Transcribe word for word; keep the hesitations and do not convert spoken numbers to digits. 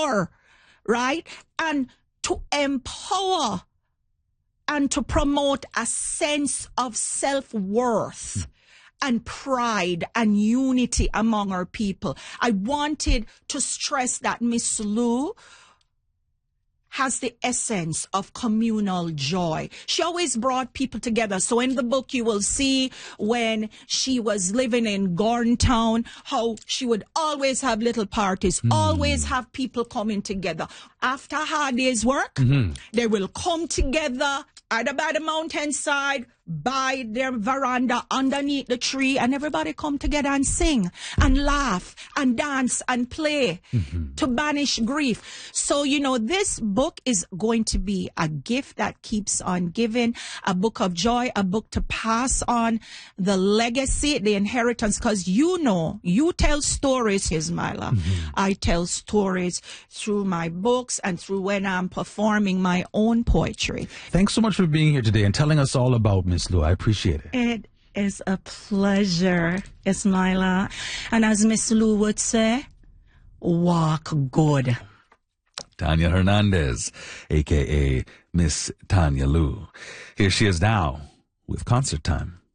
power, right? And to empower and to promote a sense of self-worth and pride and unity among our people. I wanted to stress that Miss Lou has the essence of communal joy. She always brought people together. So in the book, you will see when she was living in Gordontown, how she would always have little parties, mm. always have people coming together. After a hard day's work, mm-hmm. they will come together either by the mountainside, by their veranda, underneath the tree, and everybody come together and sing and laugh and dance and play mm-hmm. to banish grief. So, you know, this book is going to be a gift that keeps on giving, a book of joy, a book to pass on the legacy, the inheritance, because you know, you tell stories, Ismaila. Mm-hmm. I tell stories through my books and through when I'm performing my own poetry. Thanks so much for being here today and telling us all about Miss Lou. I appreciate it. It is a pleasure, Ismaila. And as Miss Lou would say, walk good. Tanya Hernandez, a k a. Miss Tanya Lou. Here she is now with Concert Time.